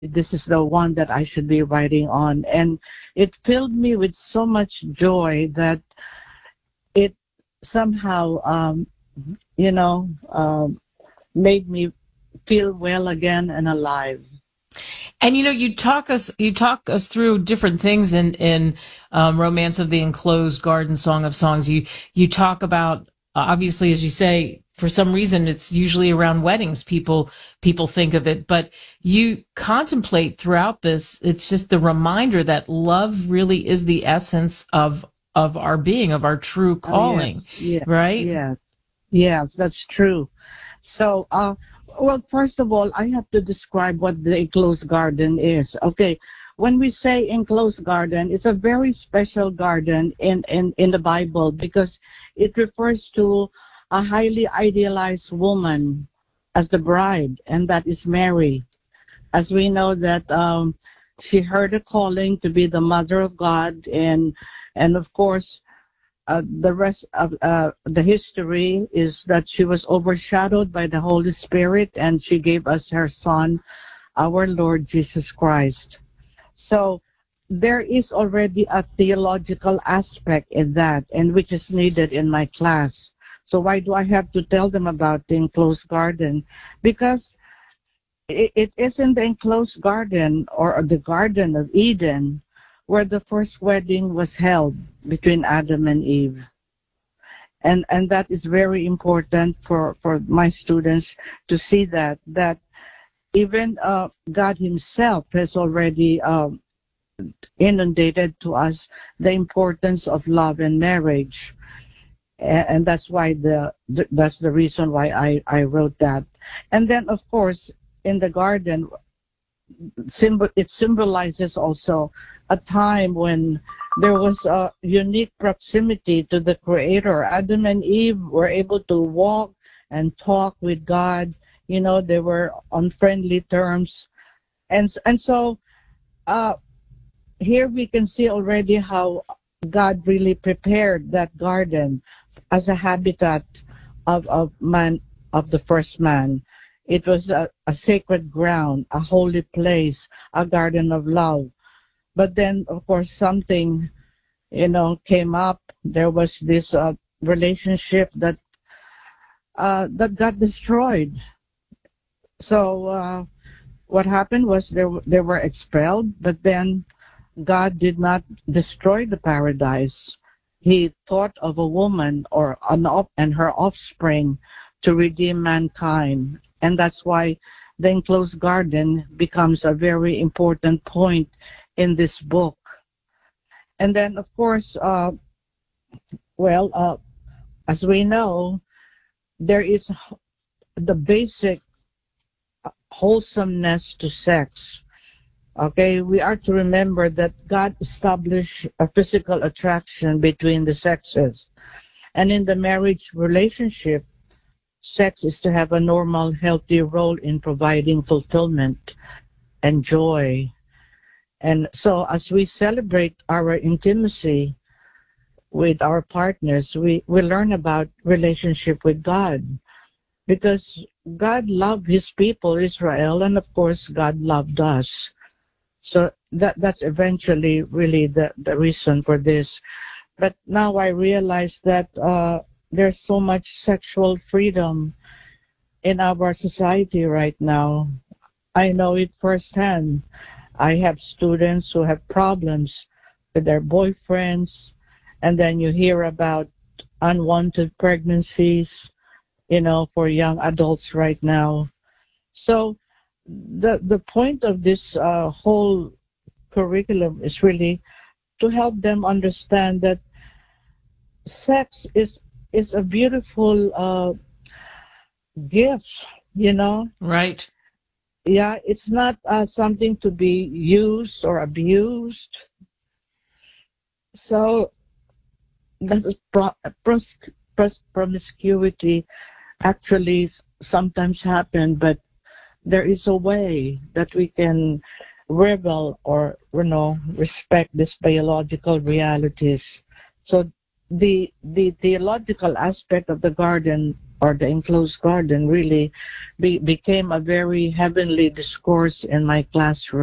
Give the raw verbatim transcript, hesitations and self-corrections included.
this is the one that I should be writing on. And it filled me with so much joy that it somehow, um, you know, um, made me feel well again and alive. And you know, you talk us you talk us through different things in in um, Romance of the Enclosed Garden, Song of Songs. You you talk about, obviously, as you say, for some reason it's usually around weddings people people think of it, but you contemplate throughout this. It's just the reminder that love really is the essence of of our being, of our true calling, oh, yes, yes, right? Yes, yes, that's true. So, uh, well, first of all, I have to describe what the enclosed garden is. Okay, when we say enclosed garden, it's a very special garden in, in, in the Bible because it refers to a highly idealized woman as the bride, and that is Mary. As we know that um, she heard a calling to be the mother of God, and and of course, Uh, the rest of uh, the history is that she was overshadowed by the Holy Spirit, and she gave us her Son, our Lord Jesus Christ. So there is already a theological aspect in that, and which is needed in my class. So why do I have to tell them about the enclosed garden? Because it, it is in the enclosed garden, or the Garden of Eden, where the first wedding was held between Adam and Eve. And and that is very important for, for my students to see that, that even uh, God himself has already uh, inundated to us the importance of love and marriage. And, and that's why the, the that's the reason why I, I wrote that. And then, of course, in the garden, symbol it symbolizes also a time when there was a unique proximity to the Creator. Adam and Eve were able to walk and talk with God. You know, they were on friendly terms, and and so uh, here we can see already how God really prepared that garden as a habitat of of man, of the first man. It was a, a sacred ground, a holy place, a garden of love. But then, of course, something, you know, came up. There was this uh, relationship that uh, that got destroyed. So uh, what happened was they, they were expelled, but then God did not destroy the paradise. He thought of a woman or an op- and her offspring to redeem mankind. And that's why the enclosed garden becomes a very important point in this book. And then, of course, uh, well, uh, as we know, there is the basic wholesomeness to sex. Okay, we are to remember that God established a physical attraction between the sexes. And in the marriage relationship, sex is to have a normal, healthy role in providing fulfillment and joy. And so as we celebrate our intimacy with our partners, we, we learn about relationship with God. Because God loved his people, Israel, and of course God loved us. So that that's eventually really the, the reason for this. But now I realize that uh, there's so much sexual freedom in our society right now. I know it firsthand. I have students who have problems with their boyfriends, and then you hear about unwanted pregnancies, you know, for young adults right now. So the the point of this uh, whole curriculum is really to help them understand that sex is is a beautiful uh, gift, you know. Right. Yeah, it's not uh, something to be used or abused. So that is pro- pros- pros- promiscuity actually sometimes happen, but there is a way that we can revel or, you know, respect these biological realities. So the the theological aspect of the garden or the enclosed garden really be, became a very heavenly discourse in my classroom.